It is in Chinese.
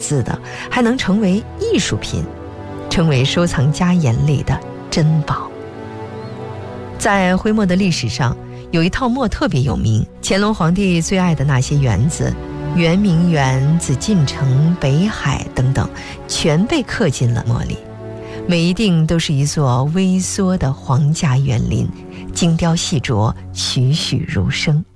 字的，还能成为艺术品，成为收藏家眼里的珍宝。在徽墨的历史上，有一套墨特别有名，乾隆皇帝最爱的那些园子，圆明园、紫禁城、北海等等，全被刻进了墨里。每一锭都是一座微缩的皇家园林，精雕细琢，栩栩如生。